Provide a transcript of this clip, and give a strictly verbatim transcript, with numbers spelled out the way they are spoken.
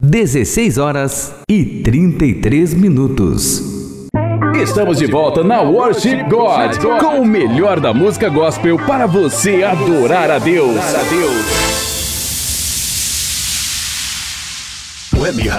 dezesseis horas e trinta e três minutos. Estamos de volta na Worship God, com o melhor da música gospel para você adorar a Deus. Web